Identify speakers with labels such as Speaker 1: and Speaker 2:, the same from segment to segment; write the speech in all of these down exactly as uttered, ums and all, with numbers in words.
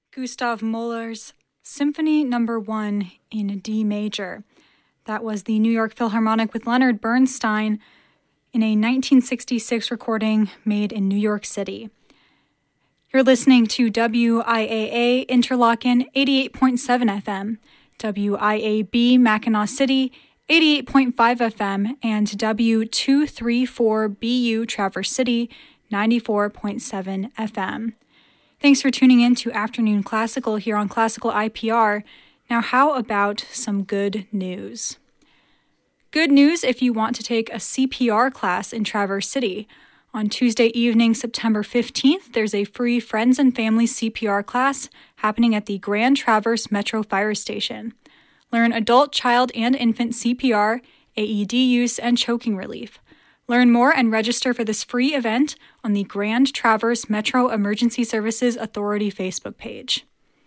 Speaker 1: Gustav Mahler's Symphony Number One in D major. That was the New York Philharmonic with Leonard Bernstein in a nineteen sixty-six recording made in New York City. You're listening to W I A A Interlochen eighty-eight point seven F M, W I A B Mackinac City eighty-eight point five F M, and W two thirty-four B U Traverse City ninety-four point seven F M. Thanks for tuning in to Afternoon Classical here on Classical I P R. Now, how about some good news? Good news if you want to take a C P R class in Traverse City. On Tuesday evening, September fifteenth, there's a free Friends and Family C P R class happening at the Grand Traverse Metro Fire Station. Learn adult, child, and infant C P R, A E D use, and choking relief. Learn more and register for this free event on the Grand Traverse Metro Emergency Services Authority Facebook page.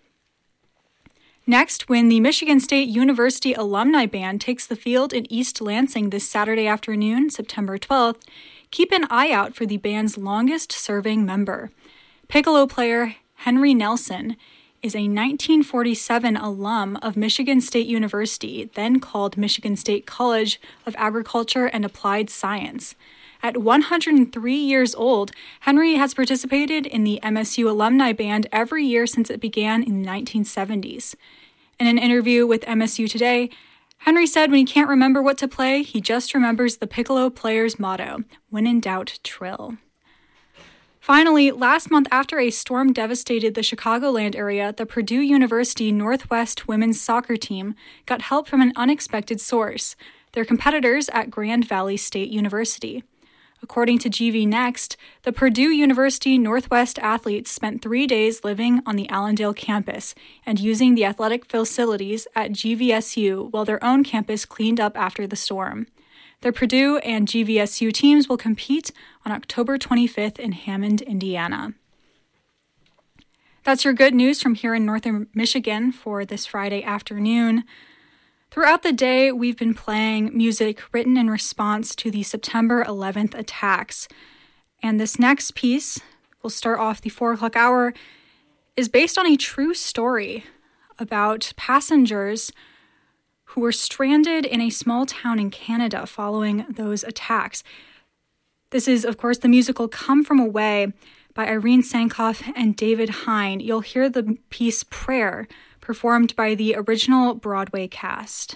Speaker 1: Next, when the Michigan State University Alumni Band takes the field in East Lansing this Saturday afternoon, September twelfth, keep an eye out for the band's longest-serving member. Piccolo player Henry Nelson is a nineteen forty-seven alum of Michigan State University, then called Michigan State College of Agriculture and Applied Science. At one hundred three years old, Henry has participated in the M S U Alumni Band every year since it began in the nineteen seventies. In an interview with M S U Today, Henry said when he can't remember what to play, he just remembers the piccolo player's motto, "When in doubt, trill." Finally, last month after a storm devastated the Chicagoland area, the Purdue University Northwest women's soccer team got help from an unexpected source, their competitors at Grand Valley State University. According to G V Next, the Purdue University Northwest athletes spent three days living on the Allendale campus and using the athletic facilities at G V S U while their own campus cleaned up after the storm. The Purdue and G V S U teams will compete on October twenty-fifth in Hammond, Indiana. That's your good news from here in Northern Michigan for this Friday afternoon. Throughout the day, we've been playing music written in response to the September eleventh attacks. And this next piece, we'll start off the four o'clock hour, is based on a true story about passengers who were stranded in a small town in Canada following those attacks. This is, of course, the musical Come From Away by Irene Sankoff and David Hine. You'll hear the piece Prayer, performed by the original Broadway cast.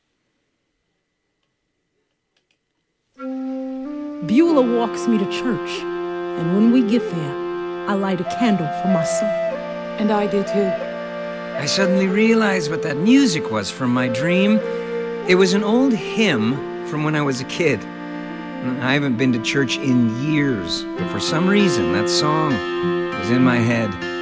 Speaker 2: Beulah walks me to church, and when we get there, I light a candle for my son.
Speaker 3: And I do too.
Speaker 4: I suddenly realized what that music was from my dream. It was an old hymn from when I was a kid. I haven't been to church in years, but for some reason that song was in my head.